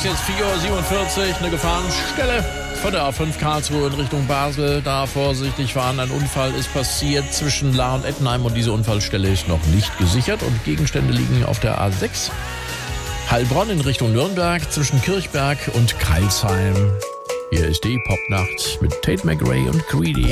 jetzt 4:47 Uhr, eine Gefahrenstelle von der A5 Karlsruhe in Richtung Basel. Da vorsichtig fahren, ein Unfall ist passiert zwischen Lahr und Ettenheim und diese Unfallstelle ist noch nicht gesichert und Gegenstände liegen auf der A6. Heilbronn in Richtung Nürnberg zwischen Kirchberg und Crailsheim. Hier ist die Popnacht mit Tate McRae und Greedy.